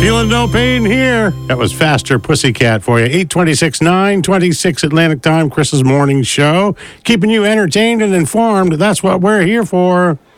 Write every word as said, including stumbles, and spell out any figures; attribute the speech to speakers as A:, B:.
A: Feeling no pain here. That was Faster Pussycat for you. eight twenty-six, nine twenty-six Atlantic Time, Chris's morning show. Keeping you entertained and informed. That's what we're here for.